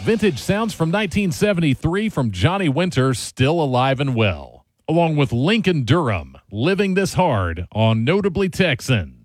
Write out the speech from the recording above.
vintage sounds from 1973 from Johnny Winter, Still Alive and Well, along with Lincoln Durham, Living This Hard on Notably Texan.